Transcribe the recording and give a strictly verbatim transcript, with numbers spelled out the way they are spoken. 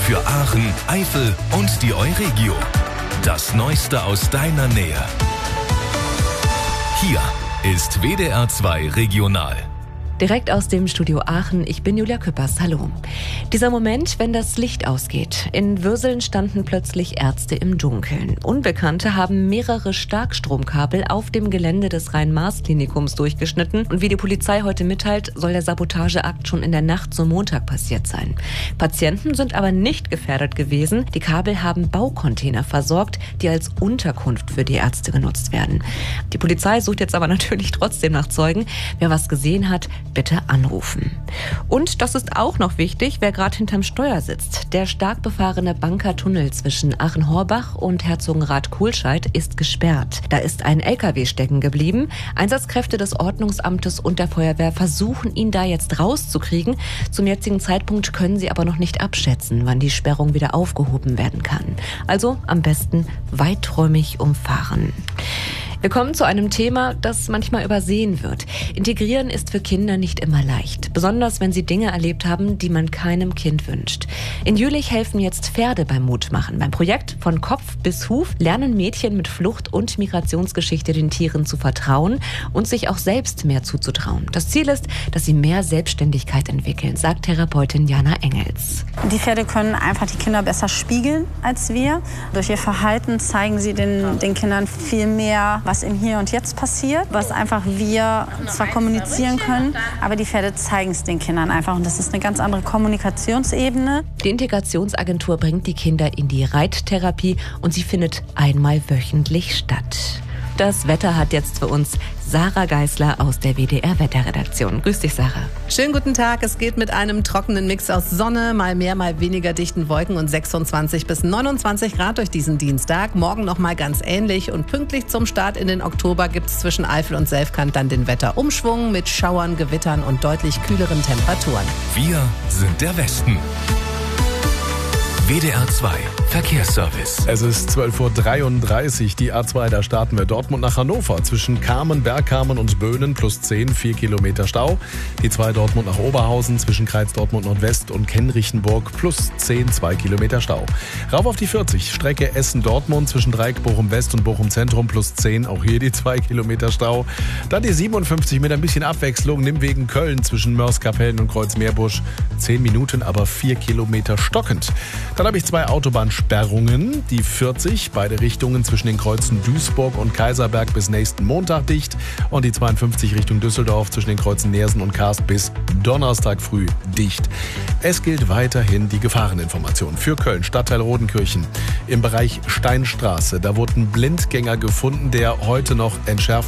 Für Aachen, Eifel und die Euregio. Das Neueste aus deiner Nähe. Hier ist W D R zwei Regional. Direkt aus dem Studio Aachen, ich bin Julia Küppers, hallo. Dieser Moment, wenn das Licht ausgeht. In Würseln standen plötzlich Ärzte im Dunkeln. Unbekannte haben mehrere Starkstromkabel auf dem Gelände des Rhein-Maas-Klinikums durchgeschnitten. Und wie die Polizei heute mitteilt, soll der Sabotageakt schon in der Nacht zum Montag passiert sein. Patienten sind aber nicht gefährdet gewesen. Die Kabel haben Baucontainer versorgt, die als Unterkunft für die Ärzte genutzt werden. Die Polizei sucht jetzt aber natürlich trotzdem nach Zeugen. Wer was gesehen hat, bitte anrufen. Und das ist auch noch wichtig, wer gerade hinterm Steuer sitzt. Der stark befahrene Banker-Tunnel zwischen Aachen-Horbach und Herzogenrath-Kohlscheid ist gesperrt. Da ist ein L K W stecken geblieben. Einsatzkräfte des Ordnungsamtes und der Feuerwehr versuchen, ihn da jetzt rauszukriegen. Zum jetzigen Zeitpunkt können sie aber noch nicht abschätzen, wann die Sperrung wieder aufgehoben werden kann. Also am besten weiträumig umfahren. Wir kommen zu einem Thema, das manchmal übersehen wird. Integrieren ist für Kinder nicht immer leicht. Besonders, wenn sie Dinge erlebt haben, die man keinem Kind wünscht. In Jülich helfen jetzt Pferde beim Mutmachen. Beim Projekt Von Kopf bis Huf lernen Mädchen mit Flucht- und Migrationsgeschichte den Tieren zu vertrauen und sich auch selbst mehr zuzutrauen. Das Ziel ist, dass sie mehr Selbstständigkeit entwickeln, sagt Therapeutin Jana Engels. Die Pferde können einfach die Kinder besser spiegeln als wir. Durch ihr Verhalten zeigen sie den, den Kindern viel mehr, was im Hier und Jetzt passiert, was einfach wir zwar kommunizieren können, aber die Pferde zeigen es den Kindern einfach. Und das ist eine ganz andere Kommunikationsebene. Die Integrationsagentur bringt die Kinder in die Reittherapie und sie findet einmal wöchentlich statt. Das Wetter hat jetzt für uns Sarah Geisler aus der W D R-Wetterredaktion. Grüß dich, Sarah. Schönen guten Tag. Es geht mit einem trockenen Mix aus Sonne, mal mehr, mal weniger dichten Wolken und sechsundzwanzig bis neunundzwanzig Grad durch diesen Dienstag. Morgen noch mal ganz ähnlich und pünktlich zum Start in den Oktober gibt es zwischen Eifel und Selfkant dann den Wetterumschwung mit Schauern, Gewittern und deutlich kühleren Temperaturen. Wir sind der Westen. W D R zwei Verkehrsservice. Es ist zwölf Uhr dreiunddreißig, die A zwei, da starten wir Dortmund nach Hannover. Zwischen Kamen, Bergkamen und Böhnen plus zehn, vier Kilometer Stau. Die zwei Dortmund nach Oberhausen zwischen Kreiz Dortmund Nordwest und Kenrichenburg plus zehn, zwei Kilometer Stau. Rauf auf die vierzig, Strecke Essen-Dortmund zwischen Dreieck Bochum West und Bochum Zentrum plus zehn, auch hier die zwei Kilometer Stau. Dann die siebenundfünfzig mit ein bisschen Abwechslung, Nimwegen Köln zwischen Mörs-Kapellen und Kreuzmeerbusch. zehn Minuten, aber vier Kilometer stockend. Dann habe ich zwei Autobahnsperrungen. Die vierzig, beide Richtungen zwischen den Kreuzen Duisburg und Kaiserberg bis nächsten Montag dicht. Und die zweiundfünfzig Richtung Düsseldorf zwischen den Kreuzen Neersen und Karst bis Donnerstag früh dicht. Es gilt weiterhin die Gefahreninformation für Köln, Stadtteil Rodenkirchen. Im Bereich Steinstraße, da wurden Blindgänger gefunden, der heute noch entschärft